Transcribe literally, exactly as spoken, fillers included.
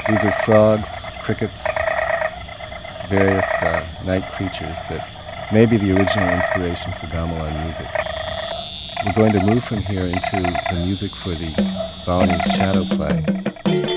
These are frogs, crickets, various uh, night creatures that may be the original inspiration for gamelan music. We're going to move from here into the music for the Balinese shadow play.